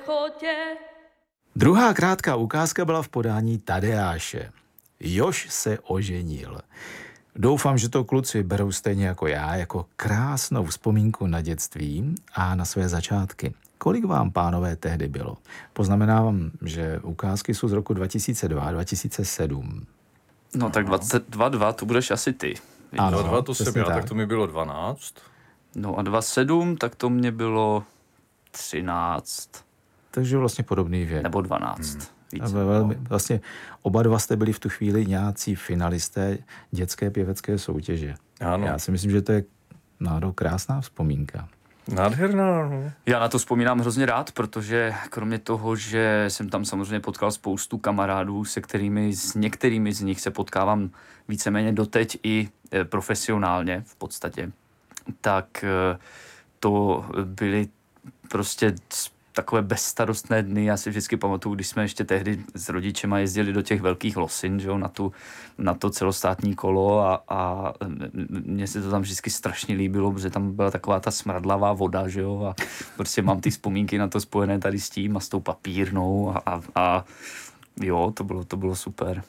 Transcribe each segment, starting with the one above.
Druhá krátká ukázka byla v podání Tadeáše. Jož se oženil. Doufám, že to kluci berou stejně jako já, jako krásnou vzpomínku na dětství a na své začátky. Kolik vám, pánové, tehdy bylo? Poznamenávám, že ukázky jsou z roku 2002, 2007. No tak 22, to budeš asi ty. Ano, 22 to jsem já, tak to mi bylo 12. No a 27, tak to mě bylo 13. Takže vlastně podobný věk. Nebo 12. Vlastně oba dva jste byli v tu chvíli nějací finalisté dětské pěvecké soutěže. Ano. Já si myslím, že to je krásná vzpomínka. Nádherná. No. Já na to vzpomínám hrozně rád, protože kromě toho, že jsem tam samozřejmě potkal spoustu kamarádů, s některými z nich se potkávám víceméně doteď i profesionálně v podstatě, tak to byly prostě takové bezstarostné dny. Já si vždycky pamatuju, když jsme ještě tehdy s rodičema jezdili do těch velkých Losin, že jo, na to celostátní kolo a mně se to tam vždycky strašně líbilo, protože tam byla taková ta smradlavá voda, že jo, a prostě mám ty vzpomínky na to spojené tady s tím a s tou papírnou a jo, to bylo super.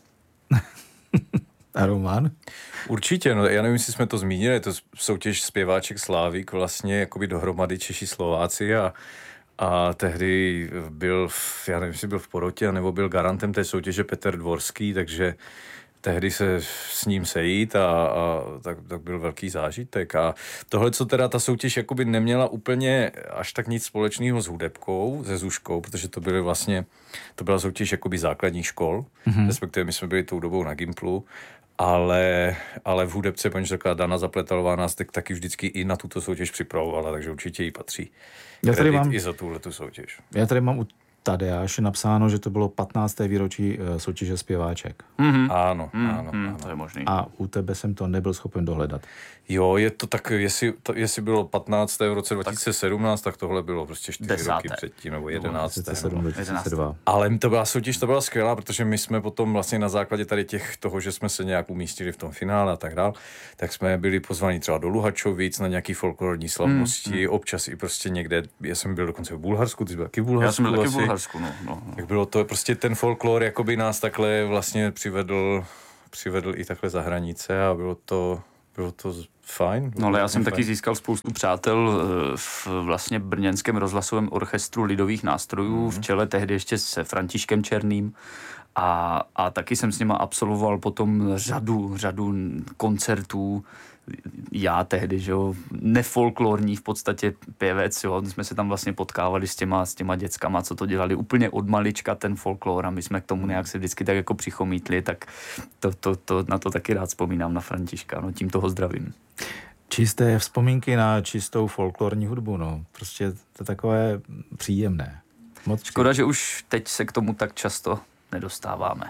A Roman? Určitě, no já nevím, jestli jsme to zmínili, je to soutěž zpěváček Slávik, vlastně jakoby dohromady Češi, Slováci a tehdy byl, já nevím, jestli byl v porotě, nebo byl garantem té soutěže Petr Dvorský, takže tehdy se s ním sejít a tak byl velký zážitek. A tohle, co teda ta soutěž jakoby neměla úplně až tak nic společného s hudebkou, se Zuškou, protože to byla soutěž jakoby základních škol, respektive my jsme byli tou dobou na Gimplu, ale v hudebce paní řekla Dana Zapletalová nás taky vždycky i na tuto soutěž připravovala, takže určitě jí patří kredit i za tuhletu soutěž. Já tady mám u Tadeáše napsáno, že to bylo 15. výročí soutěže zpěváček. Ano. To je možný. A u tebe jsem to nebyl schopen dohledat. Jo, je to tak, jestli bylo 15. v roce 2017, tak tohle bylo prostě 4 roky předtím, nebo 11. 2002. Ale to byla soutěž, to byla skvělá, protože my jsme potom vlastně na základě tady toho, že jsme se nějak umístili v tom finále a tak dál, tak jsme byli pozvaní třeba do Luhačovic na nějaký folklorní slavnosti, občas i prostě někde, já jsem byl dokonce v Bulharsku, ty jsi byl taky v Bulharsku. Já jsem byl taky v Bulharsku, no. Tak bylo to, prostě ten folklor jakoby nás takhle vlastně přivedl i takhle za hranice a bylo to fajn. No ale já jsem taky získal spoustu přátel v vlastně brněnském rozhlasovém orchestru lidových nástrojů v čele tehdy ještě se Františkem Černým a taky jsem s nima absolvoval potom řadu koncertů. Já tehdy, že jo, nefolklorní v podstatě pěvec, jo, jsme se tam vlastně potkávali s těma dětskama, co to dělali úplně od malička ten folklor a my jsme k tomu nějak se vždycky tak jako přichomítli, tak na to taky rád vzpomínám na Františka, no tím toho zdravím. Čisté vzpomínky na čistou folklorní hudbu, no, prostě to takové příjemné. Moc škoda, že už teď se k tomu tak často nedostáváme.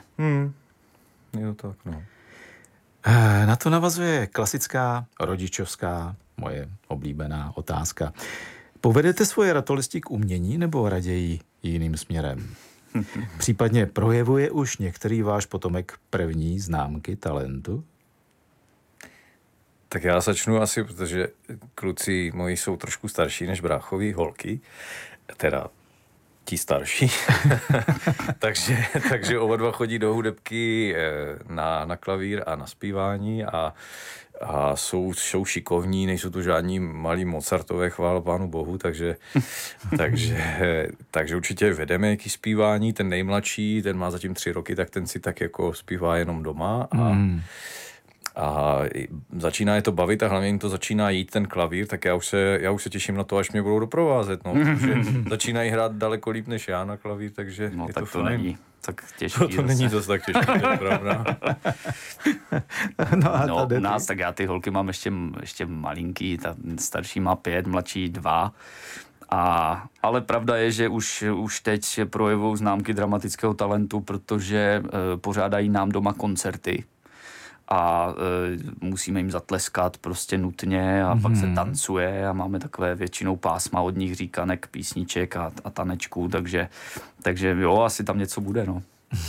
Je to tak, no. Na to navazuje klasická rodičovská, moje oblíbená otázka. Povedete svoje ratolesti k umění nebo raději jiným směrem? Případně projevuje už některý váš potomek první známky talentu? Tak já začnu asi, protože kluci moji jsou trošku starší než bráchoví holky, teda ti starší. takže oba dva chodí do hudebky na klavír a na zpívání a jsou šikovní, nejsou to žádní malí Mozartové, chvála Pánu Bohu, takže určitě vedeme jaký zpívání. Ten nejmladší, ten má zatím 3 roky, tak ten si tak jako zpívá jenom doma a začíná je to bavit a hlavně jim to začíná jít ten klavír, tak já už se těším na to, až mě budou doprovázet, no, protože začínají hrát daleko líp než já na klavír, takže no, je tak to fajn. Není tak těžký. To není zase tak těžké, to je pravda. No, u nás, tak já ty holky mám ještě malinký, ta starší má 5, mladší 2. Ale pravda je, že už teď projevují známky dramatického talentu, protože pořádají nám doma koncerty. A musíme jim zatleskat prostě nutně a pak se tancuje a máme takové většinou pásma od nich říkanek, písniček a tanečků, takže jo, asi tam něco bude, no.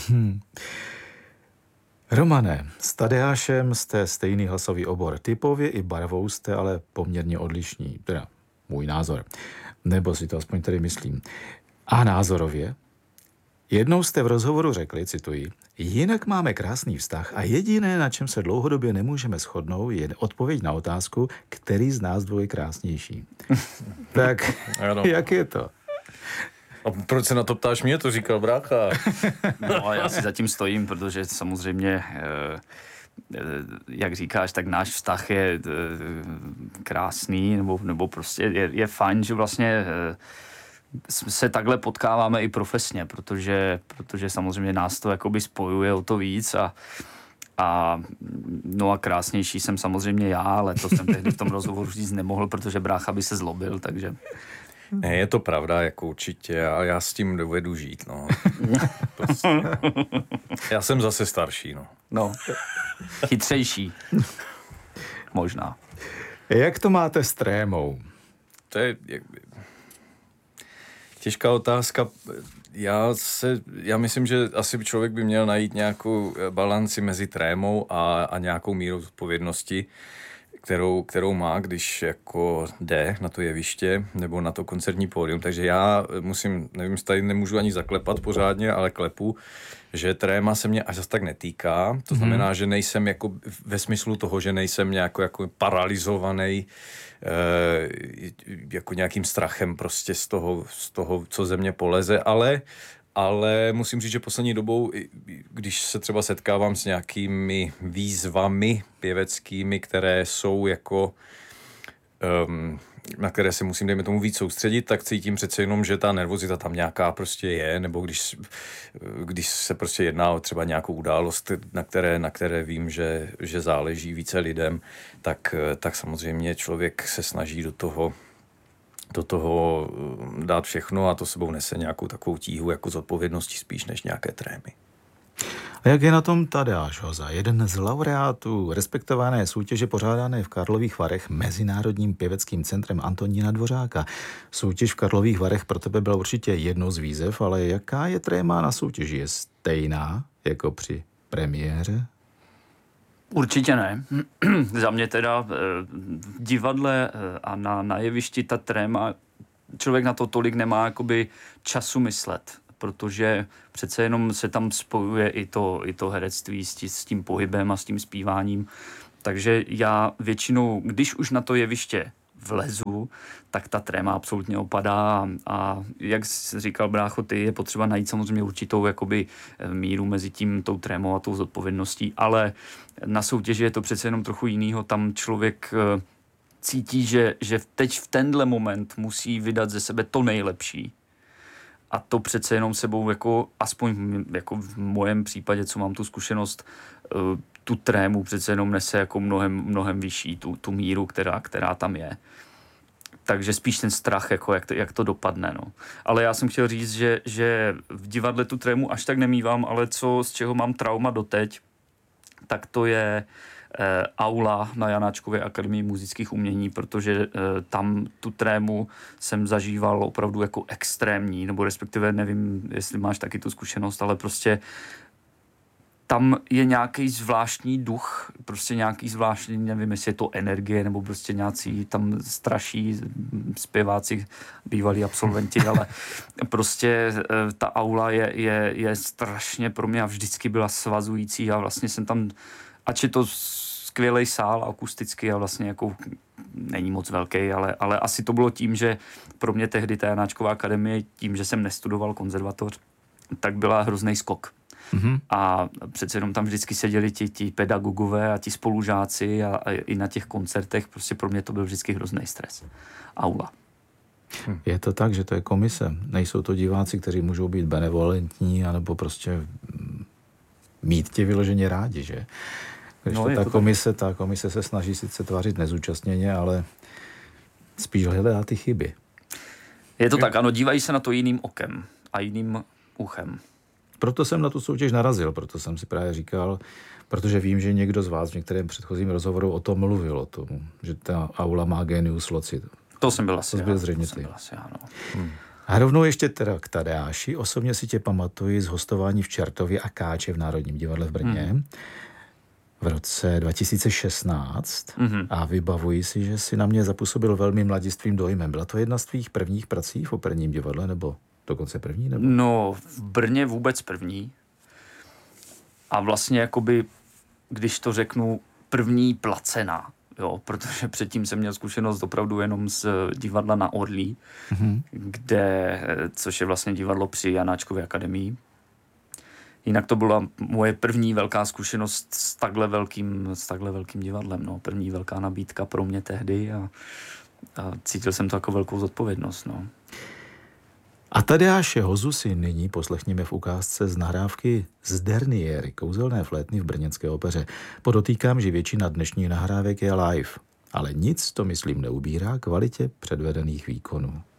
Romane, s Tadeášem jste stejný hlasový obor. Typově i barvou jste ale poměrně odlišní. Teda můj názor. Nebo si to aspoň tady myslím. A názorově? Jednou jste v rozhovoru řekli, cituji, jinak máme krásný vztah a jediné, na čem se dlouhodobě nemůžeme shodnout, je odpověď na otázku, který z nás dvou je krásnější. Tak jak je to? A proč se na to ptáš mě? To říkal brácha. No a já si zatím stojím, protože samozřejmě, jak říkáš, tak náš vztah je krásný, nebo prostě je fajn, že vlastně se takhle potkáváme i profesně, protože samozřejmě nás to jakoby spojuje o to víc a krásnější jsem samozřejmě já, ale to jsem tehdy v tom rozhovoru říct nemohl, protože brácha by se zlobil, takže... Ne, je to pravda, jako určitě, a já s tím dovedu žít, no. Prostě, no. Já jsem zase starší, no. No, chytřejší. Možná. Jak to máte s trémou? To je těžká otázka. Já myslím, že asi člověk by měl najít nějakou balanci mezi trémou a nějakou mírou odpovědnosti, kterou má, když jako jde na to jeviště nebo na to koncertní pódium. Takže já nevím, tady nemůžu ani zaklepat pořádně, ale klepu, že tréma se mě až zas tak netýká. To znamená, že nejsem jako ve smyslu toho, že nejsem nějak jako paralizovaný jako nějakým strachem prostě z toho, co ze mě poleze, ale musím říct, že poslední dobou, když se třeba setkávám s nějakými výzvami pěveckými, které jsou jako, na které se musím, dejme tomu, víc soustředit, tak cítím přece jenom, že ta nervozita tam nějaká prostě je, nebo když se prostě jedná o třeba nějakou událost, na které vím, že záleží více lidem, tak samozřejmě člověk se snaží do toho dát všechno a to sebou nese nějakou takovou tíhu jako zodpovědnosti spíš než nějaké trémy. A jak je na tom Tadeáš Hoza, jeden z laureátů respektované soutěže pořádané v Karlových Varech Mezinárodním pěveckým centrem Antonína Dvořáka. Soutěž v Karlových Varech pro tebe byla určitě jednou z výzev, ale jaká je tréma na soutěži? Je stejná jako při premiéře? Určitě ne. Za mě teda v divadle a na jevišti ta tréma, člověk na to tolik nemá jakoby času myslet, protože přece jenom se tam spojuje i to herectví s tím pohybem a s tím zpíváním. Takže já většinou, když už na to jeviště vlezu, tak ta tréma absolutně opadá a jak jsi říkal, brácho, ty, je potřeba najít samozřejmě určitou jakoby míru mezi tou trémou a tou zodpovědností, ale na soutěži je to přece jenom trochu jinýho, tam člověk cítí, že teď v tenhle moment musí vydat ze sebe to nejlepší. A to přece jenom sebou, jako, aspoň jako v mojem případě, co mám tu zkušenost, tu trému přece jenom nese jako mnohem vyšší, tu míru, která tam je. Takže spíš ten strach, jako jak to dopadne. No. Ale já jsem chtěl říct, že v divadle tu trému až tak nemívám, ale z čeho mám trauma doteď, tak to je aula na Janáčkově akademii muzických umění, protože tam tu trému jsem zažíval opravdu jako extrémní, nebo respektive nevím, jestli máš taky tu zkušenost, ale prostě tam je nějaký zvláštní duch, prostě nějaký zvláštní, nevím, jestli je to energie, nebo prostě nějací tam straší zpěváci, bývalí absolventi, ale prostě ta aula je strašně pro mě a vždycky byla svazující a vlastně jsem tam, ač je to skvělej sál akusticky a vlastně jako není moc velký, ale asi to bylo tím, že pro mě tehdy ta Janáčková akademie, tím, že jsem nestudoval konzervatoř, tak byla hrozný skok. Mm-hmm. A přece jenom tam vždycky seděli ti pedagogové a ti spolužáci a i na těch koncertech, prostě pro mě to byl vždycky hrozný stres. Aula. Je to tak, že to je komise. Nejsou to diváci, kteří můžou být benevolentní anebo prostě mít tě vyloženě rádi, že? Když no, ta komise se snaží sice tvářit nezúčastněně, ale spíš hledá ty chyby. Je to tak, ano, dívají se na to jiným okem a jiným uchem. Proto jsem na tu soutěž narazil, proto jsem si právě říkal, protože vím, že někdo z vás v některém předchozím rozhovoru o tom mluvil, o tom, že ta aula má genius loci. To jsem byl asi. To byl zřejmě ty. A rovnou ještě teda k Tadeáši. Osobně si tě pamatuji z hostování v Čertově a Káče v Národním divadle v Brně v roce 2016 a vybavuji si, že si na mě zapůsobil velmi mladistvým dojmem. Byla to jedna z tvých prvních prací v operním divadle, nebo Dokonce první? Nebo? No, v Brně vůbec první. A vlastně jakoby, když to řeknu, první placená, jo, protože předtím jsem měl zkušenost opravdu jenom z divadla na Orlí, což je vlastně divadlo při Janáčkově akademii. Jinak to byla moje první velká zkušenost s takhle velkým divadlem, no. První velká nabídka pro mě tehdy a cítil jsem to jako velkou zodpovědnost, no. A Tadeáše Hozu si nyní poslechněme v ukázce z nahrávky z Derniéry, kouzelné flétny v brněnské opeře. Podotýkám, že většina dnešních nahrávek je live, ale nic to, myslím, neubírá kvalitě předvedených výkonů.